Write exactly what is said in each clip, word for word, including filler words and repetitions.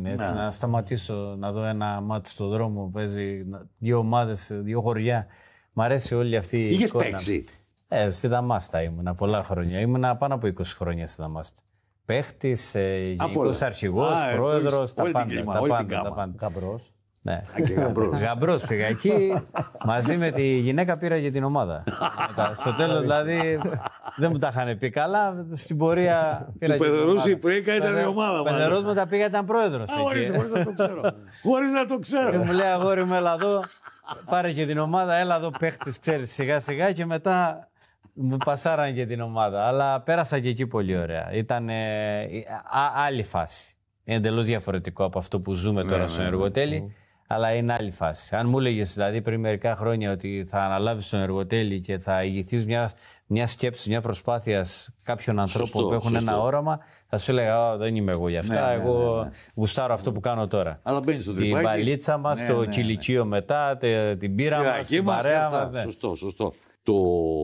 είναι έτσι. Ναι. Να σταματήσω να δω ένα μάτι στον δρόμο. Παίζει δύο ομάδες, δύο χωριά. Μ' αρέσει όλη αυτή η Είχες εικόνα. παίξει. Ε, στη Δαμάστα ήμουνα πολλά χρόνια. Ήμουνα πάνω από είκοσι χρόνια στη Δαμάστα. Παίχτης, ε, γενικός αρχηγός, Α, ε, πρόεδρος, τα όλη την πάντα. κλίμα, Τα όλη την πάντα, τα γκάμα. πάντα. Γαμπρός. Ναι. και γαμπρός. Γαμπρός πήγα εκεί, μαζί με τη γυναίκα πήρα και την ομάδα. Μετά, στο τέλος δηλαδή δεν μου τα είχαν πει καλά, στην πορεία πήρα Του και την Πεδερούς ομάδα. η Πρέκα ήταν η ομάδα. Ο Πεδερός μου τα πήγα, ήταν πρόεδρος. Α, εκεί. ορίστε, χωρίς να το ξέρω. Χωρίς να το Και ξέρω. μου λέει αγόρι μου, έλα εδώ, πάρε και την ομάδα, έλα εδώ παίχτης, ξέρεις, σιγά σιγά και μετά μου πασάραν και την ομάδα. Αλλά πέρασα και εκεί πολύ ωραία. Ήταν ε, α- άλλη φάση. Είναι εντελώς διαφορετικό από αυτό που ζούμε τώρα ναι, στο ναι. Εργοτέλη, αλλά είναι άλλη φάση. Αν μου έλεγες δηλαδή πριν μερικά χρόνια ότι θα αναλάβεις τον Εργοτέλη και θα ηγηθείς μια, μια σκέψη, μια προσπάθεια κάποιων ανθρώπων Σωστό, που έχουν σωστό. ένα όραμα, θα σου έλεγα «Α, δεν είμαι εγώ γι' αυτά. Ναι, ναι, εγώ ναι, ναι. γουστάρω αυτό που κάνω τώρα». Αλλά μπαίνεις στο Την τρυπάκι. μπαλίτσα μας, Ναι, το ναι, ναι. κηλικείο μετά, τε- την πύρα μας, Κυριακή την μας και παρέα αυτά. μας. ναι. Σωστό, σωστό. Το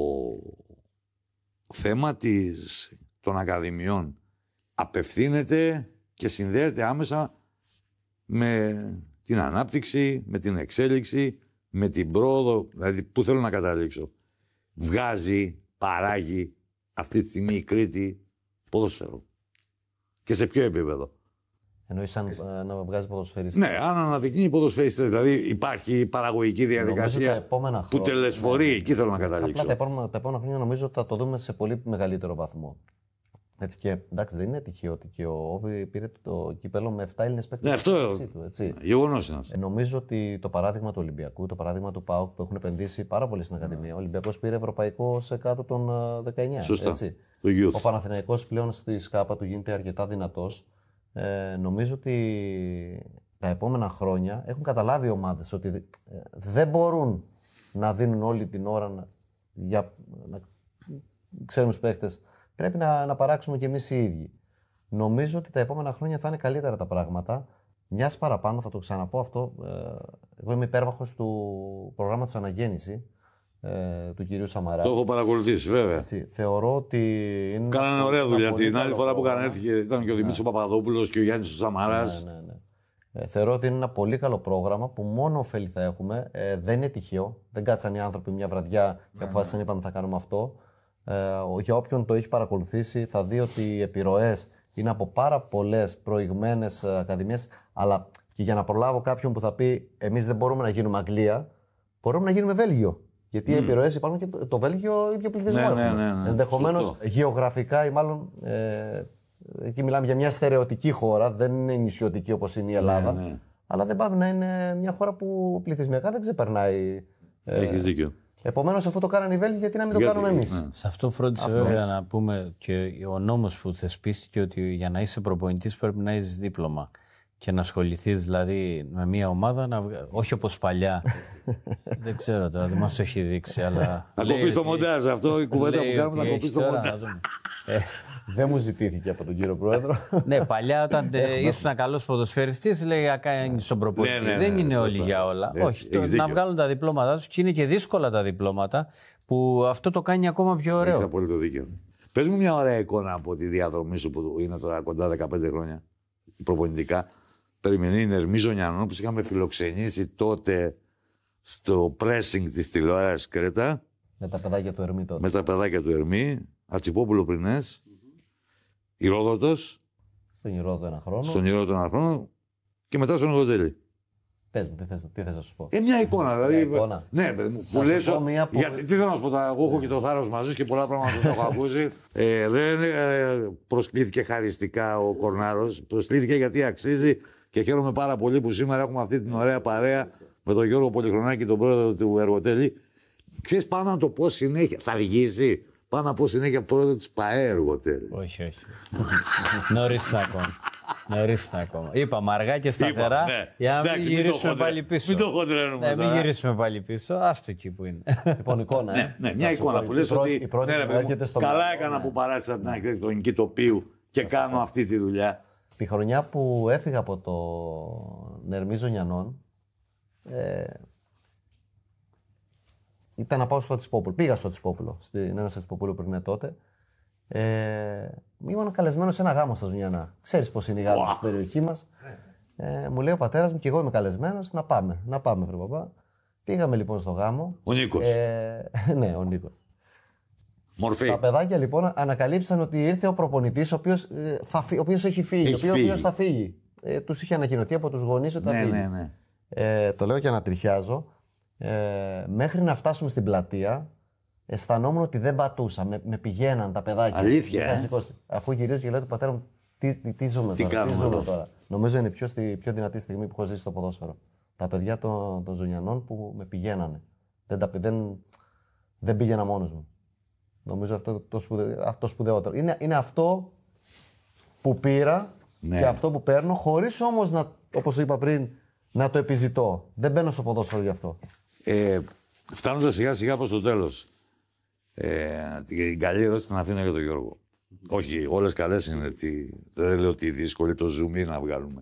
θέμα της, των ακαδημιών απευθύνεται και συνδέεται άμεσα με την ανάπτυξη, με την εξέλιξη, με την πρόοδο. Δηλαδή, πού θέλω να καταλήξω. Βγάζει, παράγει αυτή τη στιγμή η Κρήτη ποδόσφαιρο. Και σε ποιο επίπεδο. Εννοείς σαν ε, να βγάζει ποδοσφαιριστές. Ναι, αν αναδεικνύει ποδοσφαιριστές, δηλαδή υπάρχει παραγωγική Νομίζω τα διαδικασία επόμενα που χρόνια- τελεσφορεί, εκεί θέλω να Απλά καταλήξω. τα επόμενα, τα επόμενα χρόνια νομίζω ότι θα το δούμε σε πολύ μεγαλύτερο βαθμό. Έτσι και εντάξει, δεν είναι τυχαίο ότι και ο Όβι πήρε το κύπελο με επτά Έλληνες παίκτες. Ναι, αυτό του, έτσι. γεγονός είναι αυτό. Ε, νομίζω ότι το παράδειγμα του Ολυμπιακού, το παράδειγμα του ΠΑΟΚ που έχουν επενδύσει πάρα πολύ στην Ακαδημία. Ο Ολυμπιακός πήρε ευρωπαϊκό σε κάτω των ε, δεκαεννιά. Σωστά. Έτσι. Το youth. Ο Παναθηναϊκός πλέον στη ΣΚΑΠΑ του γίνεται αρκετά δυνατός. Ε, νομίζω ότι τα επόμενα χρόνια έχουν καταλάβει οι ομάδες ότι ε, δεν μπορούν να δίνουν όλη την ώρα να, για να ξέρουμε τους παίκτες. Πρέπει να, να παράξουμε κι εμείς οι ίδιοι. Νομίζω ότι τα επόμενα χρόνια θα είναι καλύτερα τα πράγματα. Μιας παραπάνω, θα το ξαναπώ αυτό. Ε, εγώ είμαι υπέρμαχος του προγράμματος Αναγέννηση ε, του κυρίου Σαμαρά. Το έχω παρακολουθήσει, βέβαια. Έτσι, θεωρώ ότι. Είναι Κάνανε ωραία ένα δουλειά. πολύ Την άλλη καλό φορά που είχαν πρόγραμμα. έρθει και ήταν και ο Δημήτρης ο Παπαδόπουλος και ο Γιάννης ο Σαμαράς. Ναι, ναι, ναι. Ε, θεωρώ ότι είναι ένα πολύ καλό πρόγραμμα που μόνο ωφέλη θα έχουμε. Ε, δεν είναι τυχαίο. Δεν κάτσαν οι άνθρωποι μια βραδιά και αποφάσισαν, είπαμε, θα κάνουμε αυτό. Ε, για όποιον το έχει παρακολουθήσει, θα δει ότι οι επιρροές είναι από πάρα πολλές προηγμένες ακαδημίες. Αλλά και για να προλάβω κάποιον που θα πει, εμείς δεν μπορούμε να γίνουμε Αγγλία, μπορούμε να γίνουμε Βέλγιο. Γιατί οι επιρροές υπάρχουν και το, το Βέλγιο ίδιο πληθυσμό. Ναι, έχουμε. ναι, ναι, ναι. Ενδεχομένως Σωστό. γεωγραφικά ή μάλλον. Ε, εκεί μιλάμε για μια στερεωτική χώρα, δεν είναι νησιωτική όπως είναι η Ελλάδα. Ναι, ναι. Αλλά δεν πάει να είναι μια χώρα που πληθυσμιακά δεν ξεπερνάει. Ε, Έχεις δίκιο. Επομένως, αφού το κάνανε οι Βέλγοι, γιατί να μην το Γιατί, κάνουμε εμείς. ναι. Σε αυτό φρόντισε βέβαια να πούμε και ο νόμος που θεσπίστηκε ότι για να είσαι προπονητής πρέπει να έχεις δίπλωμα και να ασχοληθείς δηλαδή με μια ομάδα, να... βγα- όχι όπως παλιά. Δεν ξέρω τώρα, δεν μας το έχει δείξει, αλλά... Θα λέει κοπεί το ότι- μοντάζ αυτό, η κουβέντα λέει που κάνουμε ότι θα κοπεί έχεις το τώρα, μοντάζ. να δούμε. Δεν μου ζητήθηκε από τον κύριο Πρόεδρο. Ναι, παλιά όταν ε, ήσουν καλός ποδοσφαιριστής, λέει να κάνεις τον προπονητή. Ναι, ναι, ναι, Δεν είναι σωστά. όλοι για όλα. Έτσι, Όχι, το- έχεις να δίκιο. βγάλουν τα διπλώματά τους και είναι και δύσκολα τα διπλώματα που αυτό το κάνει ακόμα πιο Έχεις ωραίο. απόλυτο δίκιο. Πες μου μια ωραία εικόνα από τη διαδρομή σου που είναι τώρα κοντά δεκαπέντε χρόνια προπονητικά. Περιμενή Ερμίζο Νιανών που σε είχαμε φιλοξενήσει τότε στο pressing της τηλεόρασης Κρέτα Με τα παιδάκια του Ερμή τότε. με τα παιδάκια του Ερμή, Ατσιπόπουλο Πρινές, Ηρόδοτος, Στον Ηρόδο ένα χρόνο. στον Ηρόδοτο ένα χρόνο και μετά στον Εργοτέλη. Πες μου, τι θες, τι θες να σου πω. Ε, μια εικόνα, δηλαδή. εικόνα. Ναι, παιδί μου, που σου λες, πω μία που- γιατί, τι θέλω να σου πω, τώρα, εγώ έχω και το θάρρος μαζί σου και πολλά πράγματα που έχω ακούσει. Ε, δεν ε, προσκλήθηκε χαριστικά ο Κορνάρος, προσκλήθηκε γιατί αξίζει και χαίρομαι πάρα πολύ που σήμερα έχουμε αυτή την ωραία παρέα με τον Γιώργο Πολυχρονάκη, τον πρόεδρο του Εργοτέλη. Ξέρεις, πάω να το πω συνέχεια. Θα αργήσει. Πάω να πω συνέχεια πρόεδρο της ΠΑΕ Εργοτέλη. Όχι, όχι. Νωρίς ακόμα. Νωρίς ακόμα. Είπαμε αργά και σταθερά Είπαμε, ναι. για να μην Εντάξει, μην το γυρίσουμε χοντρε- πάλι πίσω. μην το χοντρένουμε Ναι, μην τώρα. γυρίσουμε πάλι πίσω. Άστο εκεί που είναι. Λοιπόν, εικόνα. ε. Ναι, μια Θα σου εικόνα πω, που η λες πρώτη- ότι η πρώτη ναι, ρε που παιδί μου, έρχεται στο καλά μυαλό, έκανα ναι. που παράτησα την αρχιτεκτονική τοπίου και κάνω αυτή τη δουλειά. Τη χρονιά που έφυγα από το Νερμίζο Νιανών, ε, ήταν να πάω στο Ατσιπόπουλο. Πήγα στο Ατσιπόπουλο, στην Ένωση Ατσιποπούλου πριν είναι τότε. Ε, ήμουν καλεσμένο σε ένα γάμο στα Ζουνιανά. Ξέρεις πώς είναι οι γάμοι στην περιοχή μας. Ε, μου λέει ο πατέρας μου και εγώ είμαι καλεσμένος να πάμε. Να πάμε, βρε παπά. Πήγαμε λοιπόν στο γάμο. Ο Νίκος. Ε, ναι, ο Νίκος. Μορφή. Τα παιδάκια λοιπόν ανακαλύψαν ότι ήρθε ο προπονητής ο οποίος, ε, θα, ο οποίος έχει φύγει. Έχει ο οποίος φύγει. θα φύγει. Ε, τους είχε ανακοινωθεί από τους γονείς ότι θα Ναι, φύγει. ναι, ναι. Ε, το λέω και ανατριχιάζω. Ε, μέχρι να φτάσουμε στην πλατεία, αισθανόμουν ότι δεν πατούσα. Με, με πηγαίναν τα παιδάκια. Αλήθεια, ε? Σηκώστε. Αφού γυρίζω και λέω του πατέρα μου, τι, τι, τι ζούμε Τι τώρα. κάνουμε ζούμε εδώ? τώρα. Νομίζω είναι η πιο, στη, πιο δυνατή στιγμή που έχω ζήσει στο ποδόσφαιρο. Τα παιδιά των, των Ζωνιανών που με πηγαίνανε. Δεν, τα, δεν, δεν πήγαινα μόνος μου. Νομίζω αυτό το σπουδαι, αυτό σπουδαιότερο. Είναι, είναι αυτό που πήρα Ναι. και αυτό που παίρνω, χωρίς όμως, να, όπως είπα πριν, να το επιζητώ. Δεν μπαίνω στο ποδόσφαιρο γι' αυτό. Ε, φτάνοντας σιγά σιγά προς το τέλος. Ε, την καλή ερώτηση στην Αθήνα για τον Γιώργο. Όχι, όλες καλές είναι. Τι, δεν λέω ότι δύσκολη το zoom να βγάλουμε.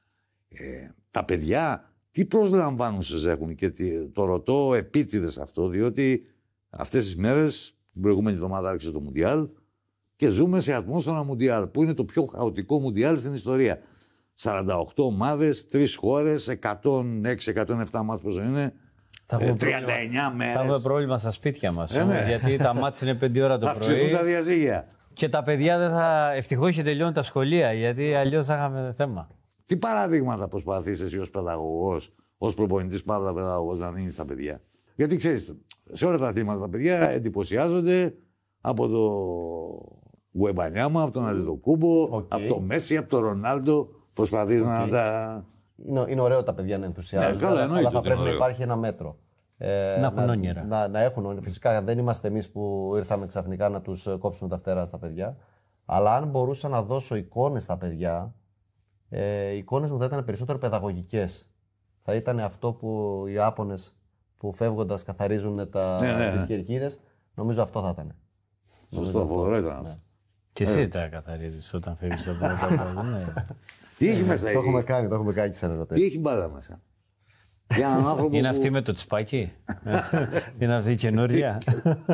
Ε, τα παιδιά τι προσλαμβάνουσες έχουν και τι, το ρωτώ επίτηδες αυτό, διότι αυτές τις μέρες, την προηγούμενη εβδομάδα άρχισε το Μουντιάλ και ζούμε σε ατμόσφαιρα Μουντιάλ, που είναι το πιο χαοτικό Μουντιάλ στην ιστορία. σαράντα οκτώ ομάδες, τρεις χώρες, εκατόν έξι εκατόν επτά μάτς πόσο είναι, Θα έχουμε ε, τριάντα εννιά πρόβλημα- μέρες. Θα έχουμε πρόβλημα στα σπίτια μας. Ε, ναι. Γιατί τα μάτς είναι πέντε ώρα το Θα αυξηθούν πρωί. τα διαζύγια. Και τα παιδιά δεν θα. Ευτυχώς είχε τελειώνει τα σχολεία, γιατί αλλιώς θα είχαμε θέμα. Τι παραδείγματα προσπαθείς εσύ ως παιδαγωγός, ως προπονητής παύλα παιδαγωγός να δίνεις στα παιδιά? Γιατί ξέρεις, σε όλα τα αθλήματα τα παιδιά εντυπωσιάζονται από το Γουεμπανιάμα, από τον Αντετοκούμπο, Οκ. από το Μέση, από τον Ρονάλντο. Προσπαθείς να τα... Είναι, είναι ωραίο τα παιδιά να ενθουσιάζονται, Ναι, καλά, αλλά, εννοείται αλλά θα ότι είναι πρέπει να ωραίο. υπάρχει ένα μέτρο. Ε, Να έχουν όνειρα. Να, να έχουν όνειρα. Φυσικά δεν είμαστε εμείς που ήρθαμε ξαφνικά να τους ε, κόψουμε τα φτερά στα παιδιά. Αλλά αν μπορούσα να δώσω εικόνες στα παιδιά, ε, οι εικόνες μου θα ήταν περισσότερο παιδαγωγικές. Θα ήταν αυτό που οι Άπωνες που φεύγοντας καθαρίζουν τα, Ναι, ναι, ναι. τις κερκίδες. Νομίζω αυτό θα ήταν. Σωστό, φοβερό ήταν αυτό. Και εσύ τα καθαρίζεις όταν φεύγεις από το πρώτο. Ναι. Τι έχει μέσα Το έχουμε εκεί, κάνει, το έχουμε κάνει και σαν τι ερωτές. έχει μπάλα μέσα? Για έναν άνθρωπο Είναι που... αυτή με το τσπάκι. Είναι αυτή η καινούρια.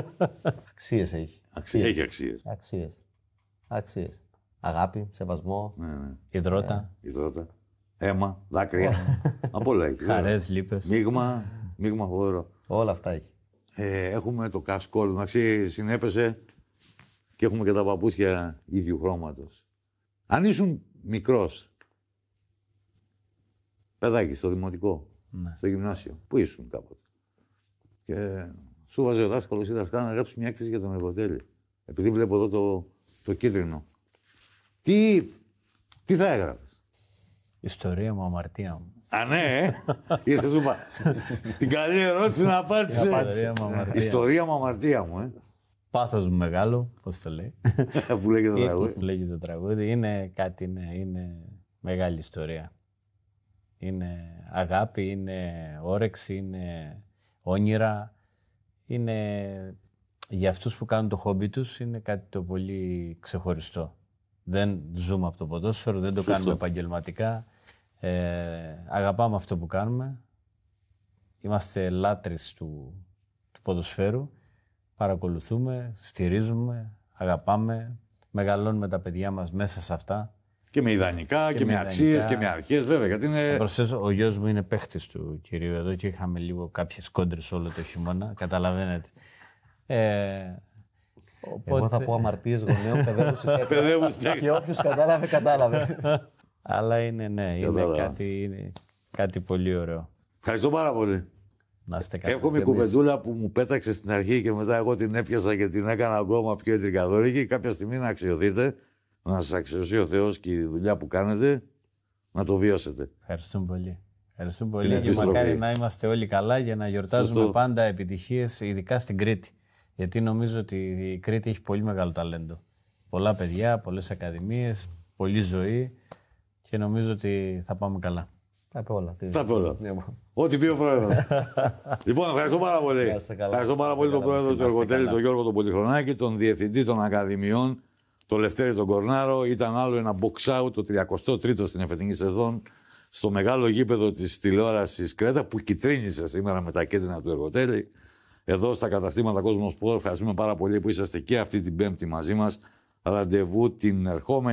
Αξίες έχει. Αξία, έχει αξίες. Αξίες. Αξίες. Αγάπη, σεβασμό. Ναι, ναι. Υδρότα, Υδρότα, αίμα, δάκρυα. Από όλα έχει. χαρές, λύπες. Μείγμα, μείγμα φοβερό. Όλα αυτά έχει. Ε, έχουμε το κασκόλ, εντάξει, συνέπεσε και έχουμε και τα παπούτσια ίδιου χρώματος. Αν ήσουν μικρός, παιδάκι στο δημοτικό, Ναι. στο γυμνάσιο, πού ήσουν κάποτε, και σου βάζει ο δάσκαλος ή δασκάλα να γράψει μια έκθεση για τον Ευρωτέλη, επειδή βλέπω εδώ το, το κίτρινο. Τι, τι θα έγραφες? Ιστορία μου, αμαρτία μου. Α, ναι, ε. Ήρθες σου πα. Την καλή ερώτηση να απάντησε. Ιστορία μου, αμαρτία. Ιστορία μου, αμαρτία μου, ε. Πάθος μου μεγάλο, πώς το λέει. Που λέγεται το Ή τραγούδι. που λέγεται το τραγούδι. Είναι κάτι, ναι, είναι μεγάλη ιστορία. Είναι αγάπη, είναι όρεξη, είναι όνειρα. Είναι για αυτούς που κάνουν το χόμπι τους, είναι κάτι το πολύ ξεχωριστό. Δεν ζούμε από το ποδόσφαιρο, δεν το Σωστό. κάνουμε επαγγελματικά. Ε, αγαπάμε αυτό που κάνουμε. Είμαστε λάτρεις του, του ποδοσφαίρου. Παρακολουθούμε, στηρίζουμε, αγαπάμε. Μεγαλώνουμε τα παιδιά μας μέσα σε αυτά. Και με ιδανικά και, Και με με αξίες ιδανικά. και με αρχές, βέβαια. Γιατί είναι. Θα προσθέσω, ο γιος μου είναι παίχτης του κυρίου εδώ και είχαμε λίγο κάποιες κόντρες όλο το χειμώνα. Καταλαβαίνετε. Ε, Εγώ θα πω αμαρτίες γονέων, παιδεύουν Παιδεύουν στέκια. Και όποιος κατάλαβε, κατάλαβε. Αλλά είναι, ναι, είναι Κατάλαβα. κάτι, είναι κάτι πολύ ωραίο. Ευχαριστώ πάρα πολύ. Να είστε καλά. Εύχομαι η κουβεντούλα που μου πέταξε στην αρχή και μετά εγώ την έπιασα και την έκανα ακόμα πιο εντρικαδόρικη. Κάποια στιγμή να αξιωθείτε, να σας αξιώσει ο Θεός και η δουλειά που κάνετε, να το βιώσετε. Ευχαριστούμε πολύ. Ευχαριστούμε Την πολύ και επιστροφή. μακάρι να είμαστε όλοι καλά για να γιορτάζουμε Σωστό. πάντα επιτυχίες, ειδικά στην Κρήτη. Γιατί νομίζω ότι η Κρήτη έχει πολύ μεγάλο ταλέντο. Πολλά παιδιά, πολλές ακαδημίες, πολλή ζωή και νομίζω ότι θα πάμε καλά. Θα πει όλα. Τι- Θα πει όλα. Ναι, Ό,τι πει ο πρόεδρος. Λοιπόν, ευχαριστώ πάρα πολύ. Να είστε καλά. Ευχαριστώ πάρα πολύ τον πρόεδρο του Εργοτέλη, τον Γιώργο τον Πολυχρονάκη, τον διευθυντή των Ακαδημιών, τον Λευτέρη τον Κορνάρο. Ήταν άλλο ένα box out, το τριακοστό τρίτο στην εφετινή σεζόν, στο μεγάλο γήπεδο της τηλεόρασης Κρέτα, που κυτρίνησε σήμερα με τα κέντρινα του Εργοτέλη. Εδώ στα καταστήματα Κόσμος Σπορ, ευχαριστούμε πάρα πολύ που είσαστε και αυτή την Πέμπτη μαζί μας. Ραντεβού την ερχόμενη.